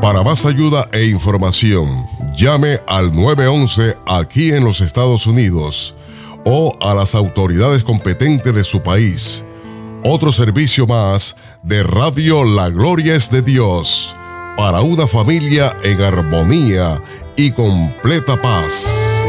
Para más ayuda e información, llame al 911 aquí en los Estados Unidos o a las autoridades competentes de su país. Otro servicio más de Radio La Gloria es de Dios, para una familia en armonía y completa paz.